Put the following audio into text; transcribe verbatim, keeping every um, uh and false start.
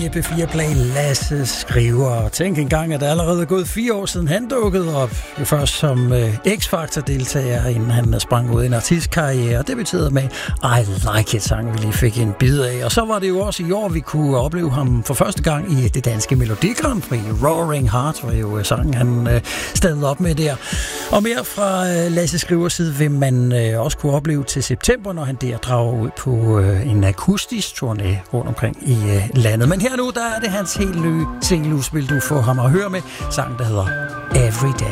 i P fire Play, Lasse Skriver. Tænk engang, at det allerede er gået fire år siden han dukkede op. Først som uh, X-Factor-deltager, inden han sprang ud i en artistkarriere. Det betyder med I Like It-sang, vi lige fik en bid af. Og så var det jo også i år, vi kunne opleve ham for første gang i det danske Melodi Grand Prix. Roaring Heart var jo sangen, han uh, stillede op med der. Og mere fra uh, Lasse Skrivers side vil man uh, også kunne opleve til september, når han der drager ud på uh, en akustisk turné rundt omkring i uh, landet. Men her nu, der er det hans helt nye single-udspil, du får ham at høre med. Sangen, der hedder Every Day.